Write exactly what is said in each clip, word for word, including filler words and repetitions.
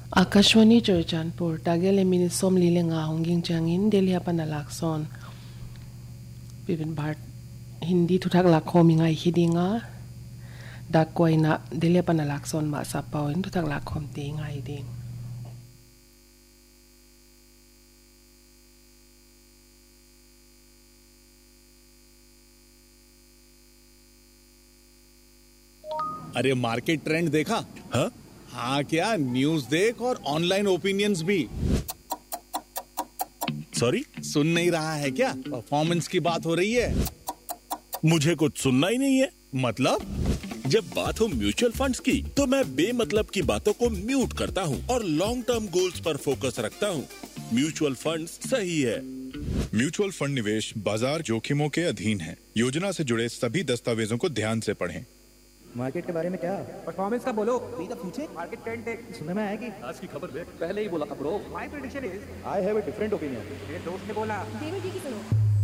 Akashwani Churchanpur, Dagel Mini Som Lilenga, Honging Changin, Delhi Panalakson, Bibin Bart, Hindi to Taglakoming, I Hidinga, Dakwaina, Delhi Panalakson, Masapao, into Taglakom Ding, I ding. अरे market trend देखा? हाँ हाँ क्या news देख और online opinions भी। Sorry, सुन नहीं रहा है क्या? परफॉर्मेंस की बात हो रही है। मुझे कुछ सुनना ही नहीं है। मतलब? जब बात हो म्यूचुअल फंड्स की तो मैं बेमतलब की बातों को म्यूट करता हूँ और लॉन्ग टर्म गोल्स पर फोकस रखता हूँ। म्यूचुअल फंड्स सही है। म्यूचुअल फंड निवेश बाजार जोखिमों के अधीन है। योजना से जुड़े सभी दस्तावेजों को ध्यान से पढ़ें। मार्केट के बारे में क्या? परफॉर्मेंस का बोलो। नहीं तो पूछे। मार्केट ट्रेंड देख। सुनने में आया कि आज की खबर देख। पहले ही बोला था bro. My prediction is I have a different opinion. मेरे दोस्त ने बोला। देवर जी की सुनो।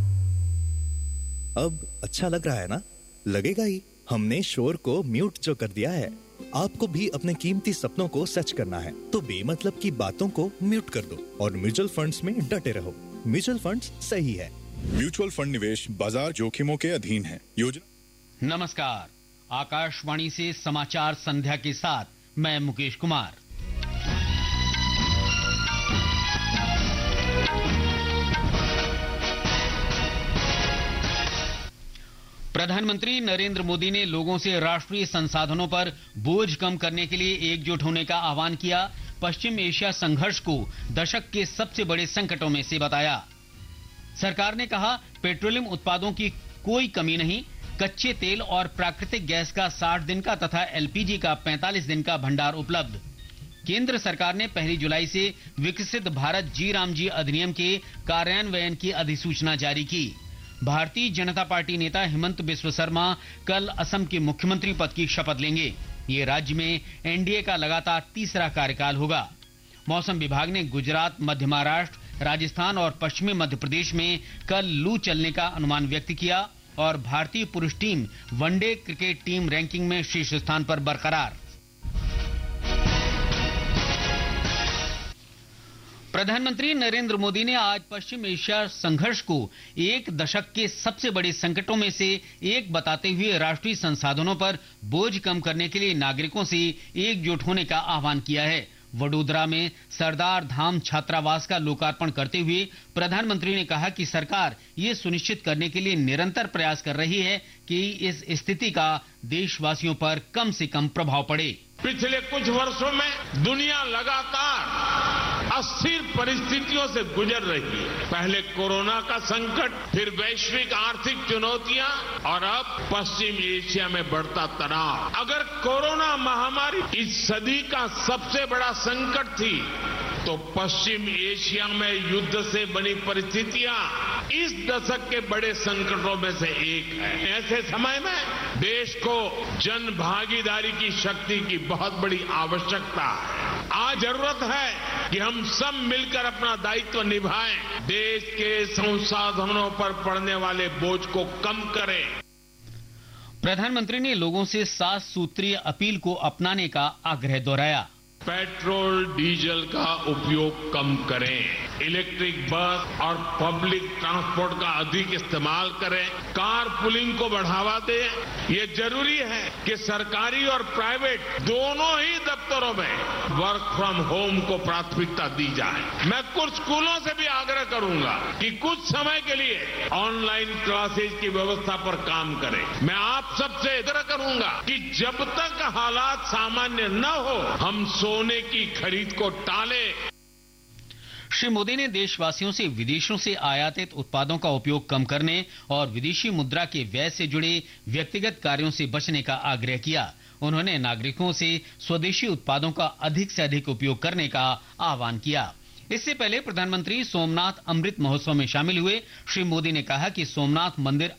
अब अच्छा लग रहा है ना? लगेगा ही। हमने शोर को म्यूट जो कर दिया है। आपको भी अपने कीमती सपनों को सच करना है तो बेमतलब की बातों को म्यूट कर दो और म्यूचुअल फंड्स में डटे रहो। म्यूचुअल फंड्स सही है। म्यूचुअल फंड निवेश बाजार जोखिमों के अधीन है। योजना। नमस्कार, आकाशवाणी से समाचार संध्या के साथ मैं मुकेश कुमार। प्रधानमंत्री नरेंद्र मोदी ने लोगों से राष्ट्रीय संसाधनों पर बोझ कम करने के लिए एकजुट होने का आह्वान किया। पश्चिम एशिया संघर्ष को दशक के सबसे बड़े संकटों में से बताया। सरकार ने कहा, पेट्रोलियम उत्पादों की कोई कमी नहीं। कच्चे तेल और प्राकृतिक गैस का साठ दिन का तथा एलपीजी का पैंतालीस दिन का भंडार उपलब्ध। केंद्र सरकार ने पहली जुलाई से विकसित भारत जी राम जी अधिनियम के कार्यान्वयन की अधिसूचना जारी की। भारतीय जनता पार्टी नेता हेमंत बिस्व शर्मा कल असम के मुख्यमंत्री पद की शपथ लेंगे। ये राज्य में एनडीए का लगातार तीसरा कार्यकाल होगा। मौसम विभाग ने गुजरात, मध्य महाराष्ट्र, राजस्थान और पश्चिमी मध्य प्रदेश में कल लू चलने का अनुमान व्यक्त किया और भारतीय पुरुष team one day cricket team ranking में शीर्ष स्थान पर बरकरार। प्रधानमंत्री नरेंद्र मोदी ने आज पश्चिम एशिया संघर्ष को एक दशक के सबसे बड़े संकटों में से एक बताते हुए राष्ट्रीय संसाधनों पर बोझ कम करने के लिए नागरिकों से एकजुट होने का आह्वान किया है। वडोदरा में सरदार धाम छात्रावास का लोकार्पण करते हुए प्रधानमंत्री ने कहा कि सरकार ये सुनिश्चित करने के लिए निरंतर प्रयास कर रही है कि इस स्थिति का देशवासियों पर कम से कम प्रभाव पड़े। पिछले कुछ वर्षों में दुनिया लगातार अस्थिर परिस्थितियों से गुजर रही है। पहले कोरोना का संकट, फिर वैश्विक आर्थिक चुनौतियां और अब पश्चिम एशिया में बढ़ता तनाव। अगर कोरोना महामारी इस सदी का सबसे बड़ा संकट थी तो पश्चिम एशिया में युद्ध से बनी परिस्थितियां इस दशक के बड़े संकटों में से एक है। ऐसे समय में देश को जन भागीदारी की शक्ति की बहुत बड़ी आवश्यकता है। आज जरूरत है कि हम सब मिलकर अपना दायित्व निभाएं, देश के संसाधनों पर पड़ने वाले बोझ को कम करें। प्रधानमंत्री ने लोगों से सात सूत्रीय अपील को अपनाने का आग्रह दोहराया। पेट्रोल डीजल का उपयोग कम करें, इलेक्ट्रिक बस और पब्लिक ट्रांसपोर्ट का अधिक इस्तेमाल करें, कार पुलिंग को बढ़ावा दें। ये जरूरी है कि सरकारी और प्राइवेट दोनों ही दफ्तरों में वर्क फ्रॉम होम को प्राथमिकता दी जाए। मैं कुछ स्कूलों से भी आग्रह करूंगा कि कुछ समय के लिए ऑनलाइन क्लासेज की व्यवस्था पर काम करें। मैं आप सबसे आग्रह करूंगा कि जब तक हालात सामान्य न हो हम सोने की खरीद को टालें। श्री मोदी ने देशवासियों से विदेशों से आयातित उत्पादों का उपयोग कम करने और विदेशी मुद्रा के व्यय से जुड़े व्यक्तिगत कार्यों से बचने का आग्रह किया। उन्होंने नागरिकों से स्वदेशी उत्पादों का अधिक से अधिक उपयोग करने का आह्वान किया। इससे पहले प्रधानमंत्री सोमनाथ अमृत महोत्सव में शामिल हुए। श्री मोदी ने कहा कि सोमनाथ मंदिर